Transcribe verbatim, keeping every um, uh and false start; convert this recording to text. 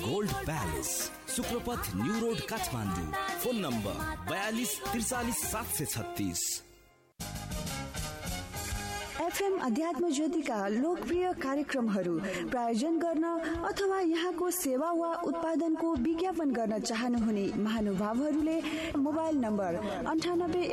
Gold palace, शुक्रपथ new road Kathmandu. Phone number बयालीस त्रिचालीस सात सय छत्तीस। एफएम अध्यात्म ज्योतिका लोकप्रिय कार्यक्रमहरू प्रायोजन गर्न अथवा यहाँको सेवा वा उत्पादनको विज्ञापन गर्न चाहनुहुने महानुभावहरूले मोबाइल नम्बर अन्ठानब्बे